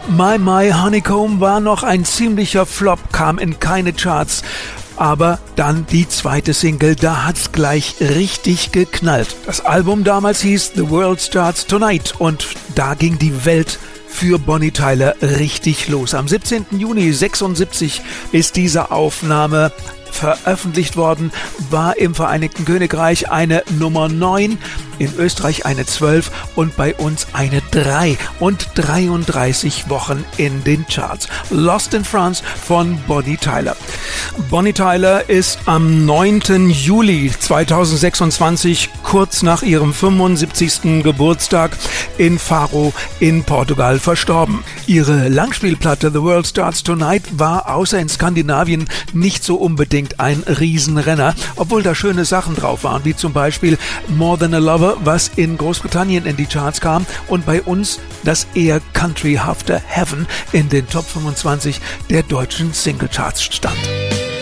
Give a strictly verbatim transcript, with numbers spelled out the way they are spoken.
My My Honeycomb war noch ein ziemlicher Flop, kam in keine Charts. Aber dann die zweite Single, da hat's gleich richtig geknallt. Das Album damals hieß The World Starts Tonight und da ging die Welt für Bonnie Tyler richtig los. Am siebzehnten Juni sechsundsiebzig ist diese Aufnahme veröffentlicht worden, war im Vereinigten Königreich eine Nummer neun, in Österreich eine zwölf und bei uns eine drei und dreiunddreißig Wochen in den Charts. Lost in France von Bonnie Tyler. Bonnie Tyler ist am neunten Juli zweitausendsechsundzwanzig, kurz nach ihrem fünfundsiebzigsten Geburtstag, in Faro in Portugal verstorben. Ihre Langspielplatte The World Starts Tonight war außer in Skandinavien nicht so unbedingt ein Riesenrenner, obwohl da schöne Sachen drauf waren, wie zum Beispiel More Than a Lover, was in Großbritannien in die Charts kam und bei uns das eher countryhafte Heaven in den Top fünfundzwanzig der deutschen Singlecharts stand.